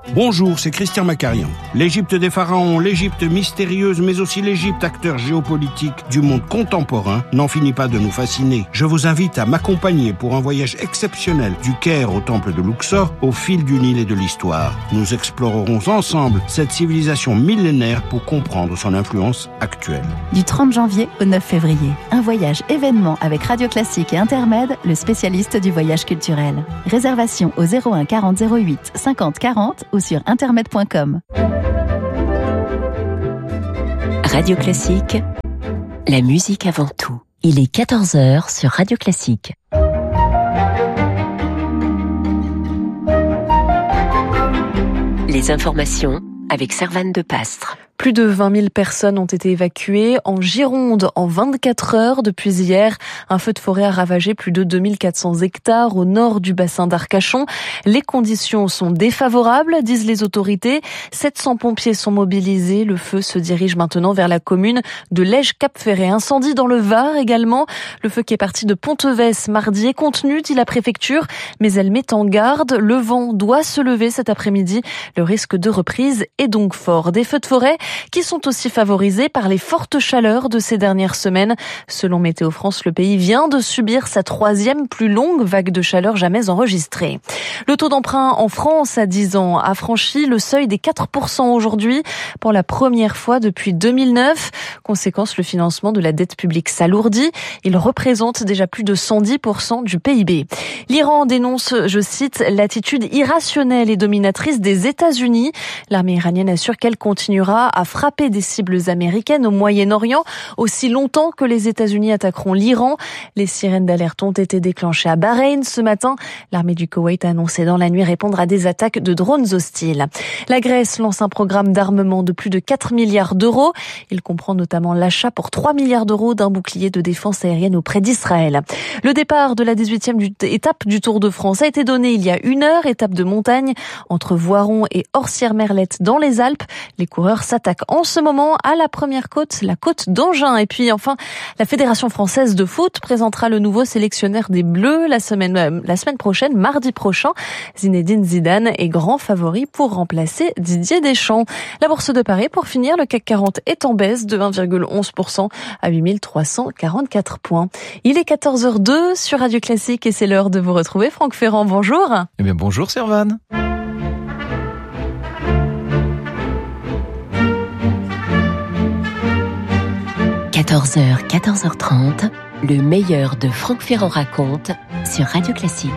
Bonjour, c'est Christian Macarian. L'Égypte des pharaons, l'Égypte mystérieuse, mais aussi l'Égypte acteur géopolitique du monde contemporain n'en finit pas de nous fasciner. Je vous invite à m'accompagner pour un voyage exceptionnel du Caire au temple de Luxor, au fil du Nil et de l'histoire. Nous explorerons ensemble cette civilisation millénaire pour comprendre son influence actuelle. Du 30 janvier au 9 février, un voyage événement avec Radio Classique et Intermed, le spécialiste du voyage culturel. Réservation au 01 40 08 50 40 ou sur intermed.com. Radio Classique, la musique avant tout. Il est 14h sur Radio Classique. Les informations avec Servane de Pastre. Plus de 20 000 personnes ont été évacuées en Gironde en 24 heures depuis hier. Un feu de forêt a ravagé plus de 2400 hectares au nord du bassin d'Arcachon. Les conditions sont défavorables, disent les autorités. 700 pompiers sont mobilisés. Le feu se dirige maintenant vers la commune de Lège-Cap-Ferret. Incendie dans le Var également. Le feu qui est parti de Ponteves mardi est contenu, dit la préfecture, mais elle met en garde. Le vent doit se lever cet après-midi. Le risque de reprise est donc fort. Des feux de forêt qui sont aussi favorisés par les fortes chaleurs de ces dernières semaines. Selon Météo France, le pays vient de subir sa 3e plus longue vague de chaleur jamais enregistrée. Le taux d'emprunt en France à 10 ans a franchi le seuil des 4% aujourd'hui pour la première fois depuis 2009. Conséquence, le financement de la dette publique s'alourdit. Il représente déjà plus de 110% du PIB. L'Iran dénonce, je cite, l'attitude irrationnelle et dominatrice des États-Unis. L'armée iranienne assure qu'elle continuera à frapper des cibles américaines au Moyen-Orient aussi longtemps que les États-Unis attaqueront l'Iran. Les sirènes d'alerte ont été déclenchées à Bahreïn ce matin. L'armée du Koweït a annoncé dans la nuit répondre à des attaques de drones hostiles. La Grèce lance un programme d'armement de plus de 4 milliards d'euros. Il comprend notamment l'achat pour 3 milliards d'euros d'un bouclier de défense aérienne auprès d'Israël. Le départ de la 18e étape du Tour de France a été donné il y a 1 heure, étape de montagne entre Voiron et Orsières-Merlette dans les Alpes. Les coureurs s'attaquent en ce moment à la première côte, la côte d'Angers. Et puis enfin, la Fédération française de foot présentera le nouveau sélectionneur des Bleus la semaine prochaine, mardi prochain. Zinedine Zidane est grand favori pour remplacer Didier Deschamps. La bourse de Paris, pour finir, le CAC 40 est en baisse de 1,11% à 8344 points. Il est 14h02 sur Radio Classique et c'est l'heure de vous retrouver. Franck Ferrand, bonjour. Eh bien, bonjour Servane. – 14h, 14h30, le meilleur de Franck Ferrand raconte sur Radio Classique.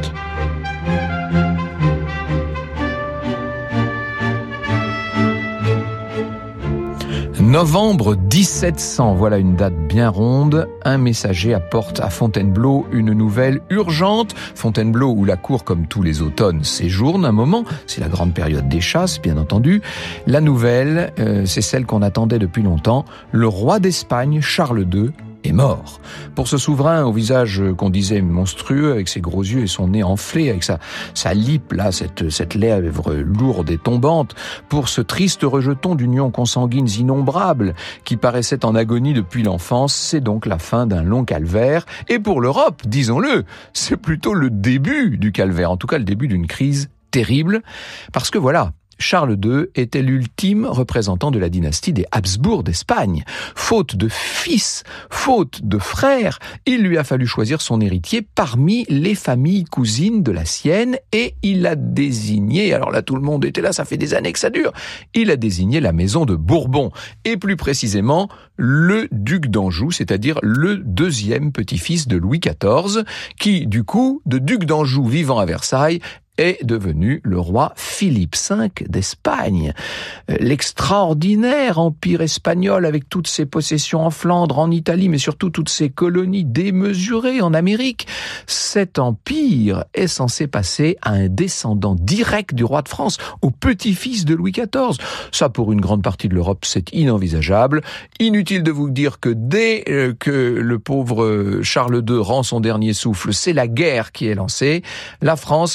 Novembre 1700, voilà une date bien ronde. Un messager apporte à Fontainebleau une nouvelle urgente. Fontainebleau où la cour, comme tous les automnes, séjourne un moment. C'est la grande période des chasses, bien entendu. La nouvelle, c'est celle qu'on attendait depuis longtemps. Le roi d'Espagne, Charles II, est mort. Pour ce souverain au visage qu'on disait monstrueux, avec ses gros yeux et son nez enflé, avec sa lippe là, cette lèvre lourde et tombante, pour ce triste rejeton d'unions consanguines innombrables qui paraissait en agonie depuis l'enfance, c'est donc la fin d'un long calvaire. Et pour l'Europe, disons-le, c'est plutôt le début du calvaire, en tout cas le début d'une crise terrible, parce que voilà, Charles II était l'ultime représentant de la dynastie des Habsbourg d'Espagne. Faute de fils, faute de frères, il lui a fallu choisir son héritier parmi les familles cousines de la sienne et il a désigné, alors là tout le monde était là, ça fait des années que ça dure, il a désigné la maison de Bourbon et plus précisément le duc d'Anjou, c'est-à-dire le 2e petit-fils de Louis XIV qui, du coup, de duc d'Anjou vivant à Versailles, est devenu le roi Philippe V d'Espagne. L'extraordinaire empire espagnol avec toutes ses possessions en Flandre, en Italie, mais surtout toutes ses colonies démesurées en Amérique. Cet empire est censé passer à un descendant direct du roi de France, au petit-fils de Louis XIV. Ça, pour une grande partie de l'Europe, c'est inenvisageable. Inutile de vous dire que dès que le pauvre Charles II rend son dernier souffle, c'est la guerre qui est lancée. La France, l'Espagne,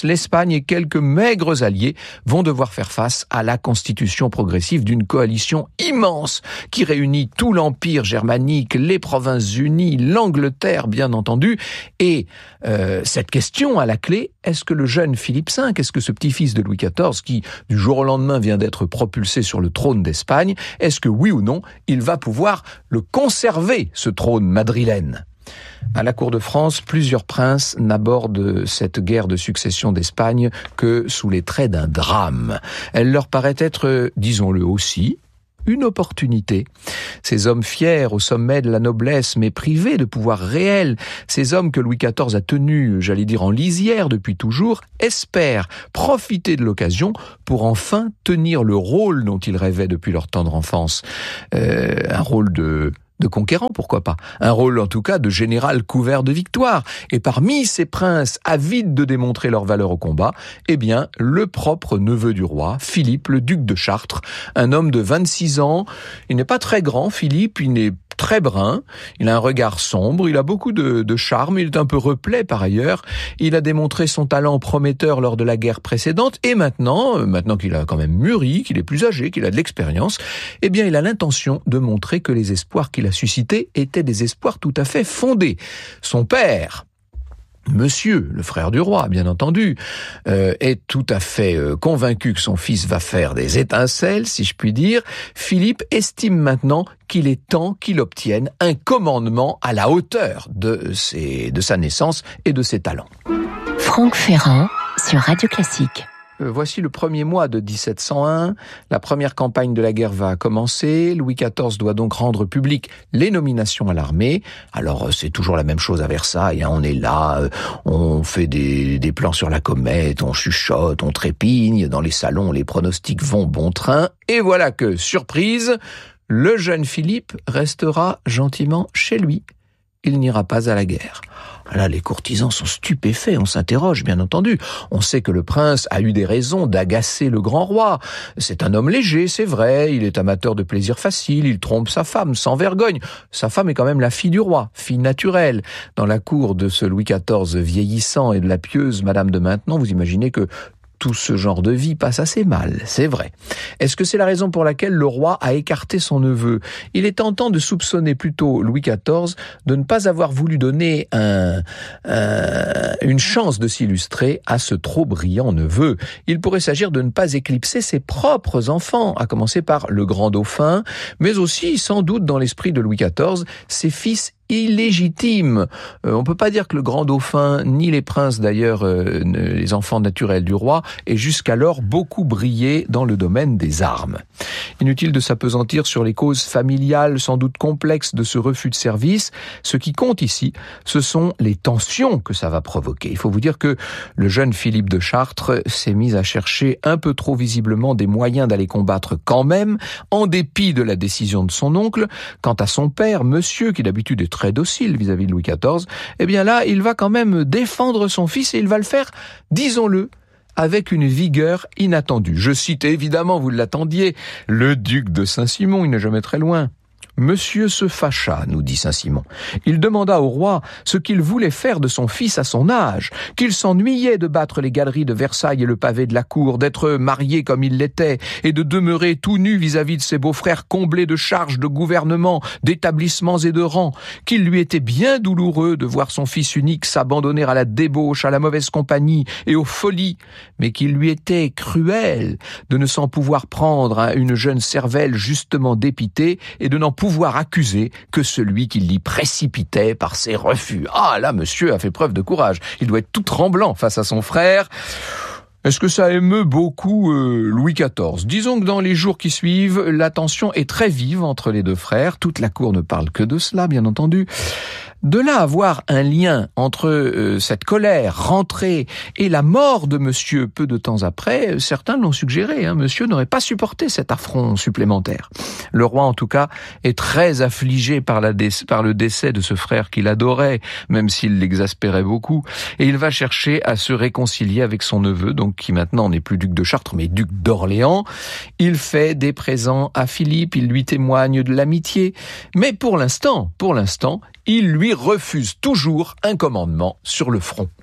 d'Espagne et quelques maigres alliés vont devoir faire face à la constitution progressive d'une coalition immense qui réunit tout l'Empire germanique, les Provinces-Unies, l'Angleterre bien entendu, et cette question à la clé, est-ce que le jeune Philippe V, est-ce que ce petit-fils de Louis XIV qui du jour au lendemain vient d'être propulsé sur le trône d'Espagne, est-ce que oui ou non, il va pouvoir le conserver, ce trône madrilène ? À la cour de France, plusieurs princes n'abordent cette guerre de succession d'Espagne que sous les traits d'un drame. Elle leur paraît être, disons-le aussi, une opportunité. Ces hommes fiers au sommet de la noblesse, mais privés de pouvoir réel, ces hommes que Louis XIV a tenus, j'allais dire en lisière depuis toujours, espèrent profiter de l'occasion pour enfin tenir le rôle dont ils rêvaient depuis leur tendre enfance. Un rôle de conquérant, pourquoi pas. Un rôle en tout cas de général couvert de victoire. Et parmi ces princes avides de démontrer leur valeur au combat, eh bien, le propre neveu du roi, Philippe, le duc de Chartres, un homme de 26 ans. Il n'est pas très grand, Philippe, il est très brun, il a un regard sombre, il a beaucoup de charme, il est un peu replet par ailleurs, il a démontré son talent prometteur lors de la guerre précédente, et maintenant qu'il a quand même mûri, qu'il est plus âgé, qu'il a de l'expérience, eh bien il a l'intention de montrer que les espoirs qu'il a suscités étaient des espoirs tout à fait fondés. Son père, Monsieur, le frère du roi, bien entendu, est tout à fait convaincu que son fils va faire des étincelles, si je puis dire. Philippe estime maintenant qu'il est temps qu'il obtienne un commandement à la hauteur de sa naissance et de ses talents. Franck Ferrand sur Radio Classique. Voici le premier mois de 1701, la première campagne de la guerre va commencer, Louis XIV doit donc rendre public les nominations à l'armée. Alors c'est toujours la même chose à Versailles, on est là, on fait des plans sur la comète, on chuchote, on trépigne, dans les salons les pronostics vont bon train, et voilà que, surprise, le jeune Philippe restera gentiment chez lui. Il n'ira pas à la guerre. Là, les courtisans sont stupéfaits, on s'interroge, bien entendu. On sait que le prince a eu des raisons d'agacer le grand roi. C'est un homme léger, c'est vrai, il est amateur de plaisir facile, il trompe sa femme sans vergogne. Sa femme est quand même la fille du roi, fille naturelle. Dans la cour de ce Louis XIV vieillissant et de la pieuse Madame de Maintenon, vous imaginez que tout ce genre de vie passe assez mal, c'est vrai. Est-ce que c'est la raison pour laquelle le roi a écarté son neveu ? Il est tentant de soupçonner plutôt Louis XIV de ne pas avoir voulu donner une chance de s'illustrer à ce trop brillant neveu. Il pourrait s'agir de ne pas éclipser ses propres enfants, à commencer par le grand dauphin, mais aussi, sans doute dans l'esprit de Louis XIV, ses fils illégitime. On peut pas dire que le grand dauphin, ni les princes d'ailleurs, les enfants naturels du roi, aient jusqu'alors beaucoup brillé dans le domaine des armes. Inutile de s'appesantir sur les causes familiales sans doute complexes de ce refus de service. Ce qui compte ici, ce sont les tensions que ça va provoquer. Il faut vous dire que le jeune Philippe de Chartres s'est mis à chercher un peu trop visiblement des moyens d'aller combattre quand même, en dépit de la décision de son oncle. Quant à son père, monsieur, qui d'habitude est très docile vis-à-vis de Louis XIV, eh bien là, il va quand même défendre son fils et il va le faire, disons-le, avec une vigueur inattendue. Je cite évidemment, vous l'attendiez, le duc de Saint-Simon, il n'est jamais très loin. Monsieur se fâcha, nous dit Saint-Simon. Il demanda au roi ce qu'il voulait faire de son fils à son âge, qu'il s'ennuyait de battre les galeries de Versailles et le pavé de la cour, d'être marié comme il l'était, et de demeurer tout nu vis-à-vis de ses beaux-frères comblés de charges de gouvernement, d'établissements et de rangs, qu'il lui était bien douloureux de voir son fils unique s'abandonner à la débauche, à la mauvaise compagnie et aux folies, mais qu'il lui était cruel de ne s'en pouvoir prendre à une jeune cervelle justement dépitée et de n'en pouvoir accuser que celui qui l'y précipitait par ses refus. Ah là, monsieur a fait preuve de courage. Il doit être tout tremblant face à son frère. Est-ce que ça émeut beaucoup Louis XIV ? Disons que dans les jours qui suivent, la tension est très vive entre les deux frères. Toute la cour ne parle que de cela, bien entendu. De là à voir un lien entre cette colère rentrée et la mort de monsieur peu de temps après, certains l'ont suggéré. Monsieur n'aurait pas supporté cet affront supplémentaire. Le roi, en tout cas, est très affligé par le décès de ce frère qu'il adorait, même s'il l'exaspérait beaucoup. Et il va chercher à se réconcilier avec son neveu, donc qui maintenant n'est plus duc de Chartres, mais duc d'Orléans. Il fait des présents à Philippe, il lui témoigne de l'amitié. Mais pour l'instant, il lui refuse toujours un commandement sur le front.